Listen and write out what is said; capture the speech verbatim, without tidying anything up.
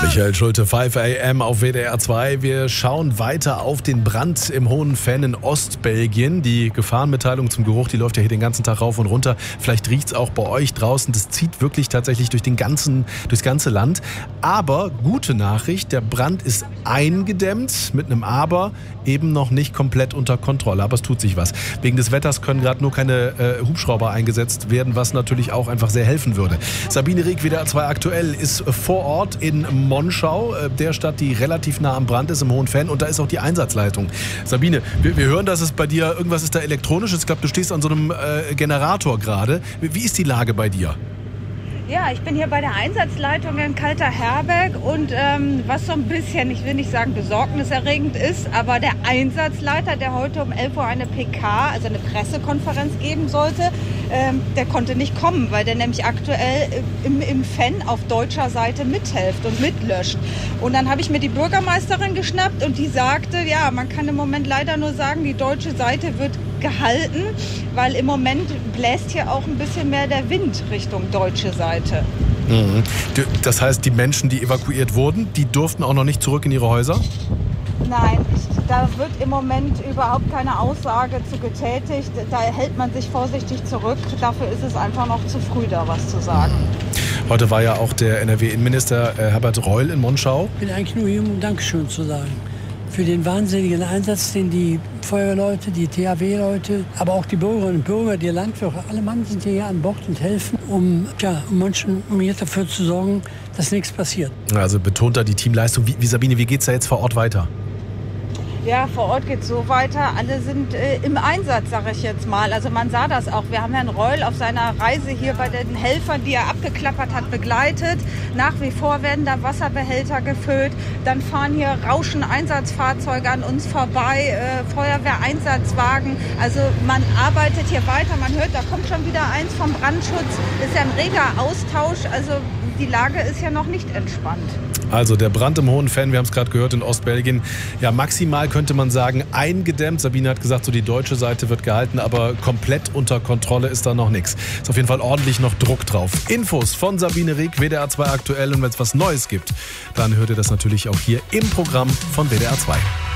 Michael Schulte, fünf A M auf W D R zwei. Wir schauen weiter auf den Brand im Hohen Venn in Ostbelgien. Die Gefahrenmitteilung zum Geruch, die läuft ja hier den ganzen Tag rauf und runter. Vielleicht riecht es auch bei euch draußen. Das zieht wirklich tatsächlich durch den ganzen, durchs ganze Land. Aber gute Nachricht, der Brand ist eingedämmt, mit einem Aber, eben noch nicht komplett unter Kontrolle. Aber es tut sich was. Wegen des Wetters können gerade nur keine äh, Hubschrauber eingesetzt werden, was natürlich auch einfach sehr helfen würde. Sabine Rieck, W D R zwei aktuell, ist vor Ort in Monschau, der Stadt, die relativ nah am Brand ist, im Hohen Venn. Und da ist auch die Einsatzleitung. Sabine, wir, wir hören, dass es bei dir, irgendwas ist da elektronisches. Ich glaube, du stehst an so einem äh, Generator gerade. Wie ist die Lage bei dir? Ja, ich bin hier bei der Einsatzleitung in Kalter-Herberg und ähm, was so ein bisschen, ich will nicht sagen besorgniserregend ist, aber der Einsatzleiter, der heute um elf Uhr eine P K, also eine Pressekonferenz geben sollte, ähm, der konnte nicht kommen, weil der nämlich aktuell im, im Venn auf deutscher Seite mithilft und mitlöscht. Und dann habe ich mir die Bürgermeisterin geschnappt und die sagte, ja, man kann im Moment leider nur sagen, die deutsche Seite wird gehalten, weil im Moment bläst hier auch ein bisschen mehr der Wind Richtung deutsche Seite. Mhm. Das heißt, die Menschen, die evakuiert wurden, die durften auch noch nicht zurück in ihre Häuser? Nein, ich, da wird im Moment überhaupt keine Aussage zu getätigt. Da hält man sich vorsichtig zurück. Dafür ist es einfach noch zu früh, da was zu sagen. Heute war ja auch der N R W-Innenminister Herbert Reul in Monschau. Ich bin eigentlich nur hier, um Dankeschön zu sagen. Für den wahnsinnigen Einsatz, den die Feuerwehrleute, die T H W-Leute, aber auch die Bürgerinnen und Bürger, die Landwirte, alle Mann sind hier an Bord und helfen, um, ja, um Menschen, um hier dafür zu sorgen, dass nichts passiert. Also betont da die Teamleistung. Wie, wie Sabine, wie geht's da jetzt vor Ort weiter? Ja, vor Ort geht es so weiter. Alle sind äh, im Einsatz, sage ich jetzt mal. Also man sah das auch. Wir haben Herrn Reul auf seiner Reise hier bei den Helfern, die er abgeklappert hat, begleitet. Nach wie vor werden da Wasserbehälter gefüllt. Dann fahren hier rauschen Einsatzfahrzeuge an uns vorbei, äh, Feuerwehreinsatzwagen. Also man arbeitet hier weiter. Man hört, da kommt schon wieder eins vom Brandschutz. Ist ja ein reger Austausch. Also die Lage ist ja noch nicht entspannt. Also der Brand im Hohen Venn, wir haben es gerade gehört, in Ostbelgien, ja maximal könnte man sagen eingedämmt. Sabine hat gesagt, so die deutsche Seite wird gehalten, aber komplett unter Kontrolle ist da noch nichts. Ist auf jeden Fall ordentlich noch Druck drauf. Infos von Sabine Rieck, W D R zwei aktuell, und wenn es was Neues gibt, dann hört ihr das natürlich auch hier im Programm von W D R zwei.